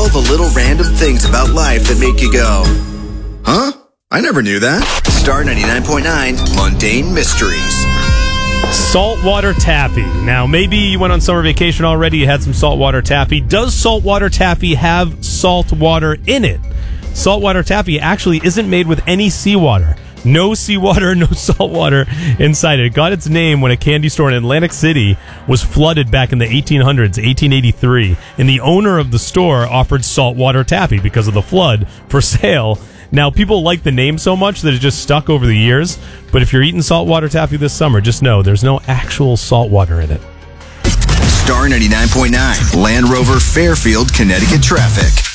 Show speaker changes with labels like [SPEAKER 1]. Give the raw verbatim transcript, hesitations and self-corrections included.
[SPEAKER 1] all the little random things about life that make you go, huh? I never knew that. Star ninety-nine point nine, Mundane Mysteries.
[SPEAKER 2] Saltwater taffy. Now, maybe you went on summer vacation already, you had some saltwater taffy. Does saltwater taffy have salt water in it? Saltwater taffy actually isn't made with any seawater. No seawater, no salt water inside it. It got its name when a candy store in Atlantic City was flooded back in the eighteen hundreds, eighteen eighty-three, and the owner of the store offered saltwater taffy because of the flood for sale. Now, people like the name so much that it just stuck over the years, but if you're eating saltwater taffy this summer, just know there's no actual salt water in it.
[SPEAKER 1] Star ninety-nine point nine, Land Rover Fairfield, Connecticut traffic.